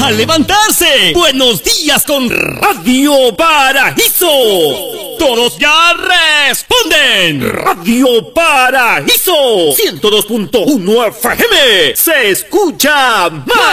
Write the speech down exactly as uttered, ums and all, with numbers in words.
a levantarse. Buenos días con Radio Paraíso. Todos ya responden. Radio Paraíso ciento dos punto uno F M. Se escucha más.